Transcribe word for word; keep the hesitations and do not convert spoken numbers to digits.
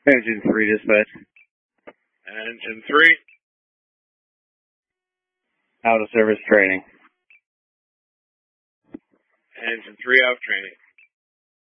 Engine three dispatch. Engine three. Out of service training. Engine three out of training.